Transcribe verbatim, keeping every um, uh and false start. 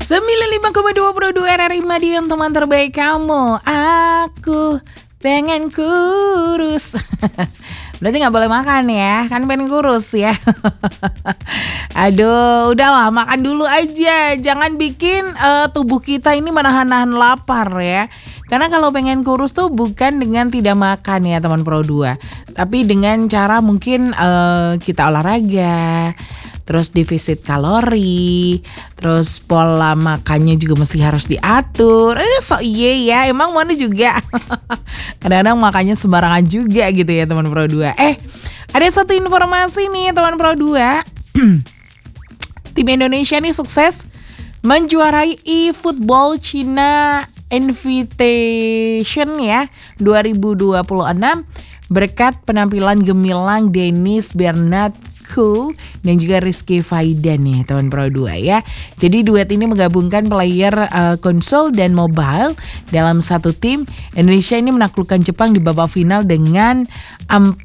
sembilan puluh lima koma dua Pro dua R R I Madiun, teman terbaik kamu. Aku pengen kurus. Berarti gak boleh makan ya, kan pengen kurus ya. Aduh, udahlah makan dulu aja. Jangan bikin uh, tubuh kita ini menahan-nahan lapar ya. Karena kalau pengen kurus tuh bukan dengan tidak makan ya teman Pro dua, tapi dengan cara mungkin uh, kita olahraga, terus defisit kalori, terus pola makannya juga mesti harus diatur. Eh so iye ya, emang mana juga. Kadang-kadang makannya sembarangan juga gitu ya teman Pro dua. Eh, ada satu informasi nih teman Pro dua. Tim Indonesia nih sukses menjuarai eFootball China Invitation ya dua ribu dua puluh enam berkat penampilan gemilang Dennis Bernard Ku dan juga Rizky Faidan nih teman Pro dua ya. Jadi duet ini menggabungkan player uh, konsol dan mobile dalam satu tim. Indonesia ini menaklukkan Jepang di babak final dengan